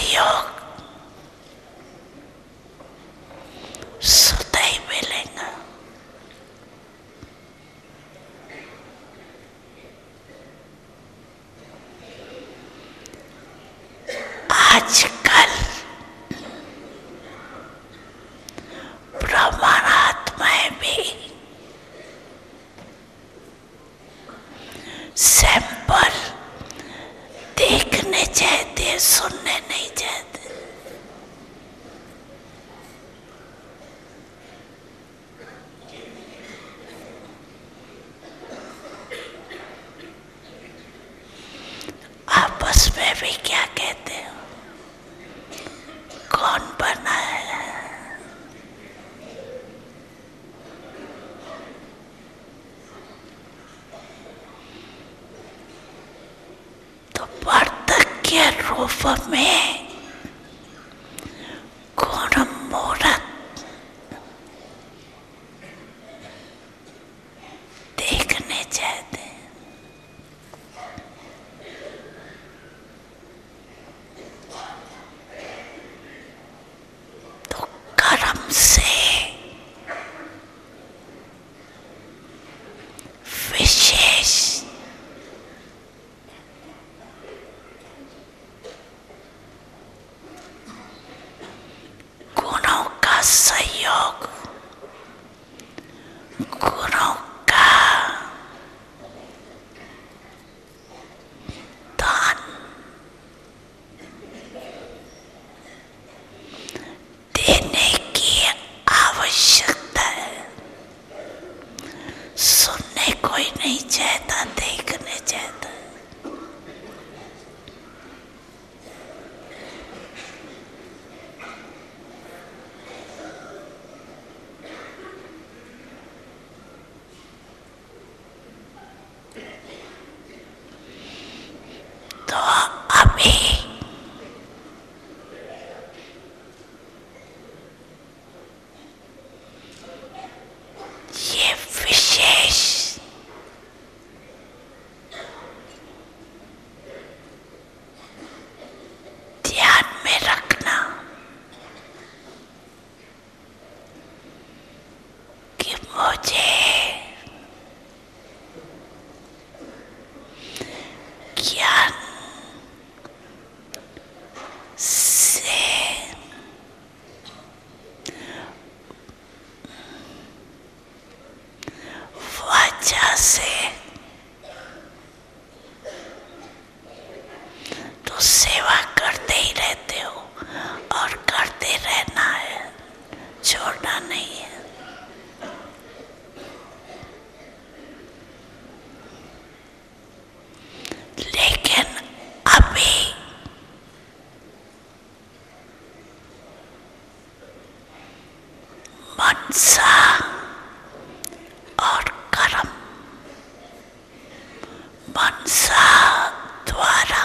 सहयोग स्वतः ही मिलेगा। आजकल ब्रह्मात्माएं भी सैंपल देखने चाहते, सुनने नहीं चाहते। आपस में भी क्या कहते हो, कौन बना है? तो वार्तक के रूप में कौन मूर्त देखने चाहते हैं। तो कर्म से विशेष गुणों का सहयोग, गुणों का दान देने की आवश्यकता है। सुनने कोई नहीं चाहता, देखने चाहता। तो अभी ये विशेष ध्यान में रखना कि मुझे ज्ञान से वाचा से तो सेवा करते ही रहते हो और करते रहना है, छोड़ना नहीं है। लेकिन अभी मनसा और कर्म, मनसा द्वारा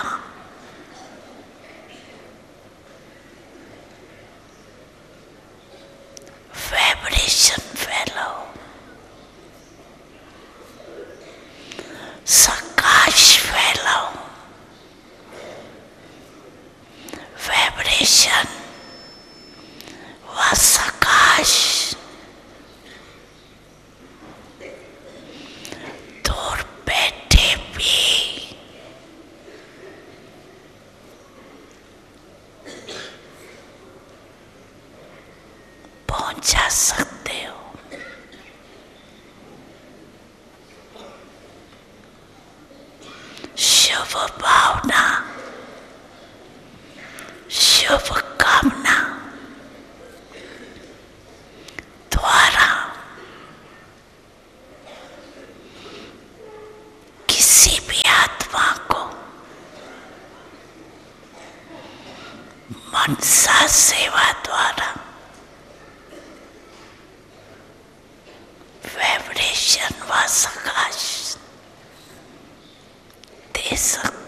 वाइब्रेशन फैलाओ, सकाश फैलाओ। वाइब्रेशन व सकाश दूर बैठे भी पहुंचा सकते हो। शुभ भावना, शुभ कामना द्वारा किसी भी आत्मा को मनसा सेवा द्वारा वाइब्रेशन व सकाश दे सकते